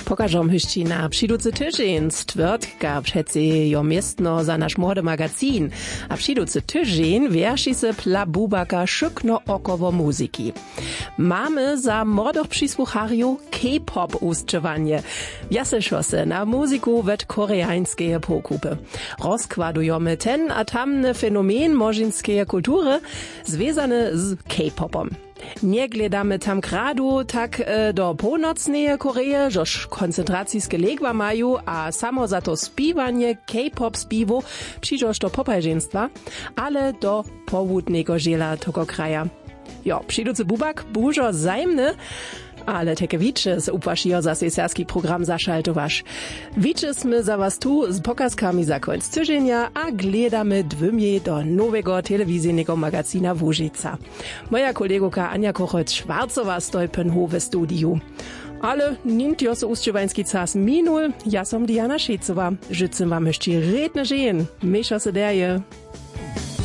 Pokażom hyści na přiducy tydzień stwiertka přeci jo miestno za nasz młody magazin. A přiducy tydzień wierši se Pla Bubaka szykno około muzyki. Mamy za młodych przysłuchariów K-pop ustczywanie. Jaseszo se na muzyku wet koreańskie pokupy. Rozkładujemy ten a tamny fenomen morzyńskiej kultury związany z K-popom. Nie gledamy tam kradu tak do północnej Koreje, żoż koncentracijskie legła mają, a samo za to spiwanie K-pop spiwu przyjdziesz do popajženstwa, ale do połudnego žiela tego kraja. Jo, przyjducy Bubak, bużo zajmny, ale teke wicze z upłaszijo za seserski program zašaltowaš. Wicze sme za was tu z pokazkami za końc tydzienia, a gledamy dwymie do nowego telewizyjnego magazina Łużyca. Moja kolegoka Ania Kochoć-Szwarcowa stoi penho w studiu. Ale nintjo so ustczywański czas minul, ja som Diana Šecowa. Życzę wam jeszcze redne żyjen. Mesza se derje.